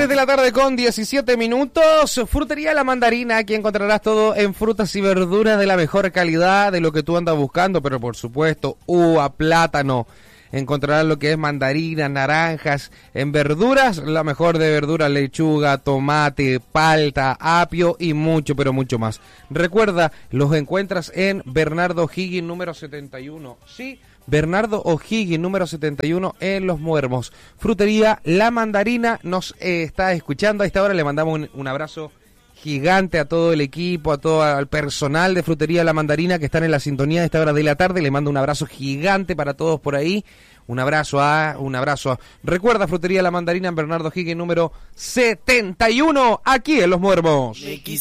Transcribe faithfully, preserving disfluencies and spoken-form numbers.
seis de la tarde con diecisiete minutos. Frutería La Mandarina, aquí encontrarás todo en frutas y verduras de la mejor calidad, de lo que tú andas buscando, pero por supuesto, uva, plátano. Encontrarás lo que es mandarina, naranjas. En verduras, la mejor de verduras, lechuga, tomate, palta, apio y mucho, pero mucho más. Recuerda, los encuentras en Bernardo O'Higgins número setenta y uno. Sí, Bernardo O'Higgins número setenta y uno en Los Muermos. Frutería La Mandarina nos eh, está escuchando. A esta hora le mandamos un, un abrazo gigante a todo el equipo, a todo el personal de Frutería La Mandarina que están en la sintonía de esta hora de la tarde. Le mando un abrazo gigante para todos por ahí. Un abrazo a, un abrazo a. Recuerda, Frutería La Mandarina en Bernardo O'Higgins número setenta y uno, aquí en Los Muermos.